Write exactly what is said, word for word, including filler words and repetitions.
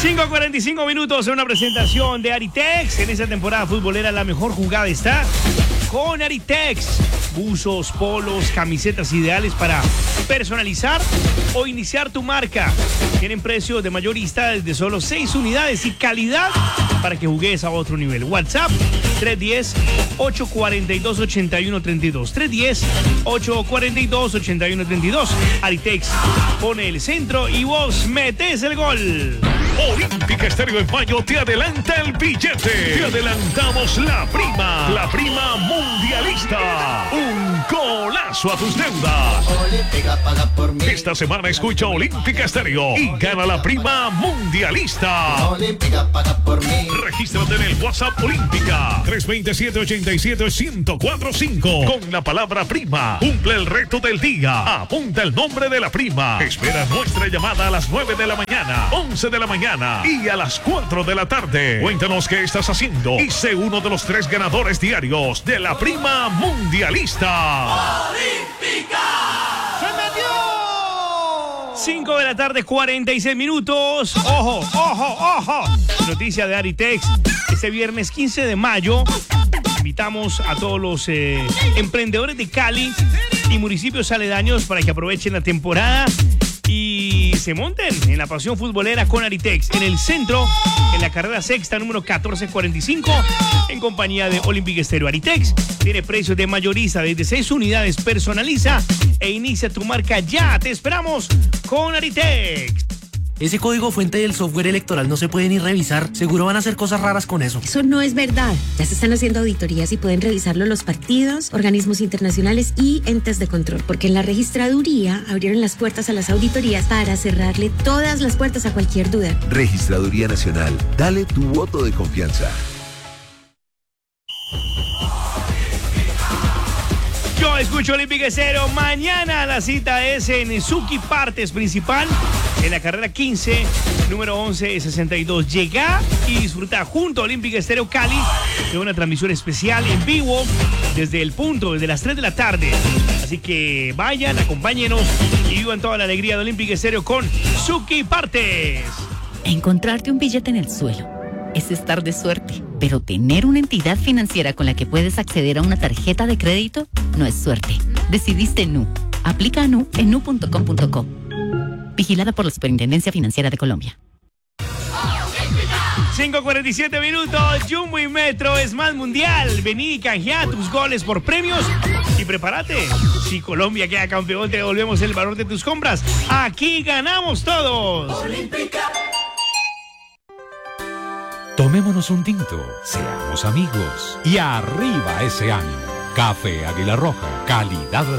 cinco cuarenta y cinco minutos en una presentación de Aritex. En esta temporada futbolera la mejor jugada está con Aritex. Buzos, polos, camisetas ideales para personalizar o iniciar tu marca. Tienen precios de mayorista desde solo seis unidades y calidad para que jugues a otro nivel. WhatsApp tres uno cero, ocho cuatro dos, ocho uno tres dos. tres uno cero, ocho cuatro dos, ocho uno tres dos. Aritex pone el centro y vos metes el gol. Olímpica Estéreo en mayo te adelanta el billete. Te adelantamos la prima. La prima mundialista. Un golazo a tus deudas. Olímpica paga por mí. Esta semana escucha Olímpica Estéreo y gana la prima mundialista. Olímpica paga por mí. Regístrate en el WhatsApp Olímpica tres dos siete, ocho siete, uno cero cuatro cinco con la palabra prima. Cumple el reto del día. Apunta el nombre de la prima. Espera nuestra llamada a las nueve de la mañana, once de la mañana y a las cuatro de la tarde. Cuéntanos qué estás haciendo y sé uno de los tres ganadores diarios de la prima mundialista. Olímpica. ¡Se metió! cinco de la tarde, cuarenta y seis minutos. ¡Ojo, ojo, ojo! Noticia de Aritex. Este viernes quince de mayo invitamos a todos los eh, emprendedores de Cali y municipios aledaños para que aprovechen la temporada y se monten en la pasión futbolera con Aritex en el centro, en la carrera sexta número catorce cuarenta y cinco, en compañía de Olympic Stereo. Aritex tiene precios de mayorista desde seis unidades. Personaliza e inicia tu marca ya. Te esperamos con Aritex. Ese código fuente del software electoral no se puede ni revisar. Seguro van a hacer cosas raras con eso. Eso no es verdad. Ya se están haciendo auditorías y pueden revisarlo los partidos, organismos internacionales y entes de control. Porque en la registraduría abrieron las puertas a las auditorías para cerrarle todas las puertas a cualquier duda. Registraduría Nacional. Dale tu voto de confianza. Yo escucho Olímpica Estéreo. Mañana la cita es en Suki Partes Principal, en la carrera quince, número once sesenta y dos. Llega y disfruta junto a Olímpica Estéreo Cali de una transmisión especial en vivo desde el punto, desde las tres de la tarde. Así que vayan, acompáñenos y vivan toda la alegría de Olímpica Estéreo con Suki Partes. Encontrarte un billete en el suelo es estar de suerte, pero tener una entidad financiera con la que puedes acceder a una tarjeta de crédito no es suerte. Decidiste Nu. Aplica a Nu en nu punto com punto co. Vigilada por la Superintendencia Financiera de Colombia. cinco cuarenta y siete minutos. Jumbo y Metro es más mundial. Vení y canjea tus goles por premios y prepárate. Si Colombia queda campeón, te devolvemos el valor de tus compras. Aquí ganamos todos. Olímpica. Tomémonos un tinto, seamos amigos y arriba ese ánimo. Café Águila Roja, calidad